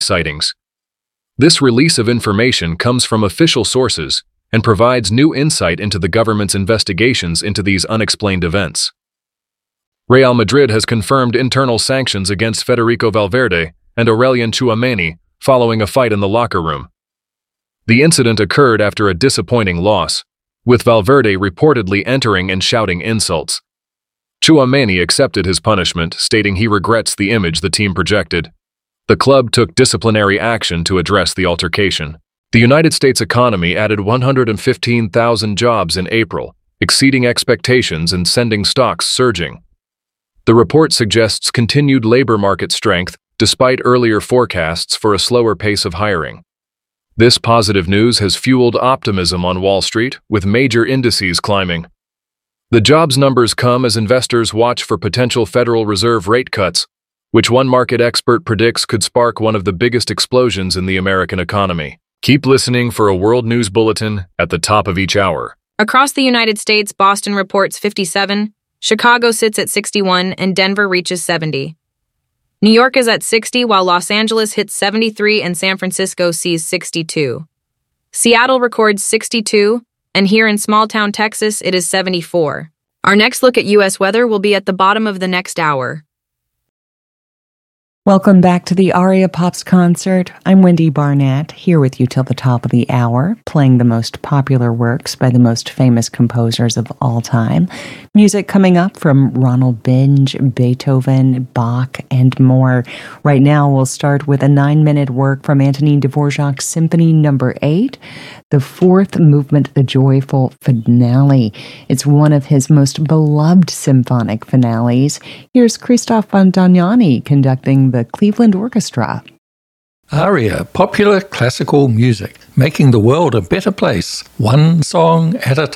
sightings. This release of information comes from official sources and provides new insight into the government's investigations into these unexplained events. Real Madrid has confirmed internal sanctions against Federico Valverde and Aurelian Tchouameni following a fight in the locker room. The incident occurred after a disappointing loss, with Valverde reportedly entering and shouting insults. Tchouameni accepted his punishment, stating he regrets the image the team projected. The club took disciplinary action to address the altercation. The United States economy added 115,000 jobs in April, exceeding expectations and sending stocks surging. The report suggests continued labor market strength despite earlier forecasts for a slower pace of hiring. This positive news has fueled optimism on Wall Street, with major indices climbing. The jobs numbers come as investors watch for potential Federal Reserve rate cuts, which one market expert predicts could spark one of the biggest explosions in the American economy. Keep listening for a world news bulletin at the top of each hour. Across the United States, Boston reports 57, Chicago sits at 61, and Denver reaches 70. New York is at 60, while Los Angeles hits 73 and San Francisco sees 62. Seattle records 62, and here in small-town Texas, it is 74. Our next look at U.S. weather will be at the bottom of the next hour. Welcome back to the Aria Pops concert. I'm Wendy Barnett, here with you till the top of the hour, playing the most popular works by the most famous composers of all time. Music coming up from Ronald Binge, Beethoven, Bach, and more. Right now, we'll start with a 9-minute work from Antonin Dvorak's Symphony No. 8, the fourth movement, the joyful finale. It's one of his most beloved symphonic finales. Here's Christoph Fontagnani conducting the Cleveland Orchestra. Aria, popular classical music, making the world a better place, one song at a time.